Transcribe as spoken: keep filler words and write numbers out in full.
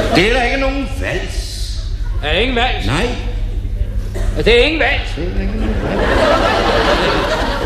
Det er der ikke nogen vals. Er det ingen vals? Nej. Er det ingen vals? Det er ingen vals.